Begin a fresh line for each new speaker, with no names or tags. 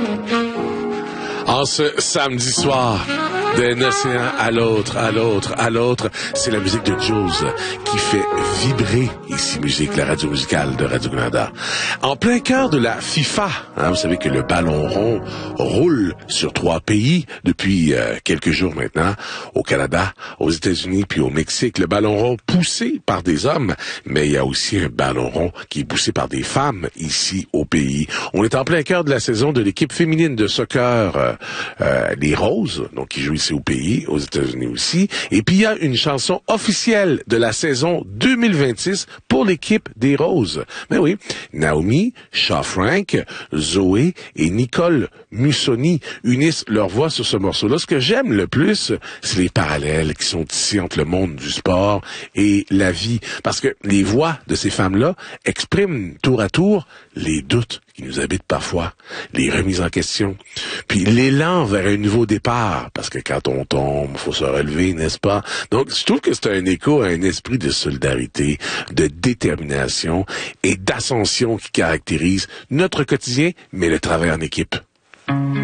En ce samedi soir, d'un océan à l'autre, à l'autre, à l'autre, c'est la musique de Jules qui fait vibrer ici Musique, la radio musicale de Radio-Canada. En plein cœur de la FIFA, vous savez que le ballon rond roule sur 3 pays depuis quelques jours maintenant, au Canada, aux États-Unis puis au Mexique. Le ballon rond poussé par des hommes, mais il y a aussi un ballon rond qui est poussé par des femmes ici au pays. On est en plein cœur de la saison de l'équipe féminine de soccer, les Roses, donc qui joue ici au pays, aux États-Unis aussi. Et puis il y a une chanson officielle de la saison 2026 pour l'équipe des Roses. Ben oui, Naomi, Shaw-Frank, Zoé et Nicole Mussoni unissent leurs voix sur ce morceau-là. Ce que j'aime le plus, c'est les parallèles qui sont ici entre le monde du sport et la vie. Parce que les voix de ces femmes-là expriment tour à tour les doutes qui nous habitent parfois, les remises en question, puis l'élan vers un nouveau départ, parce que quand on tombe, faut se relever, n'est-ce pas? Donc, je trouve que c'est un écho à un esprit de solidarité, de détermination et d'ascension qui caractérise notre quotidien, mais le travail en équipe.